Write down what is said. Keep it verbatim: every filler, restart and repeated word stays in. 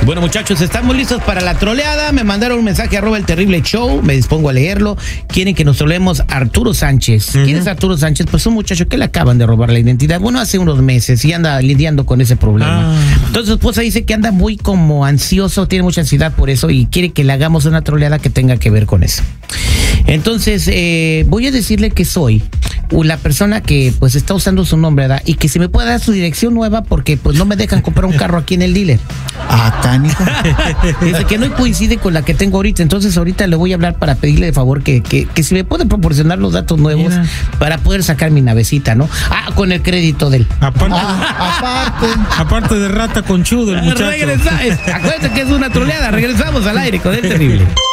Bueno, muchachos, estamos listos para la troleada. Me mandaron un mensaje arroba el terrible show. Me dispongo a leerlo. Quieren que nos troleemos a Arturo Sánchez. Uh-huh. ¿Quién es Arturo Sánchez? Pues un muchacho que le acaban de robar la identidad. Bueno, hace unos meses y anda lidiando con ese problema. Ah. Entonces su esposa dice que anda muy como ansioso, tiene mucha ansiedad por eso y quiere que le hagamos una troleada que tenga que ver con eso. Entonces, eh, voy a decirle que soy la persona que pues está usando su nombre, ¿verdad? Y que si me puede dar su dirección nueva porque pues no me dejan comprar un carro aquí en el dealer. Ah, cánico. Dice que no coincide con la que tengo ahorita. Entonces ahorita le voy a hablar para pedirle de favor que, que, que si me puede proporcionar los datos nuevos. Mira. Para poder sacar mi navecita, ¿no? Ah, con el crédito de él. Aparte, ah, aparte, aparte de rata conchudo el muchacho. Regresa, acuérdate que es una troleada. Regresamos al aire con el terrible.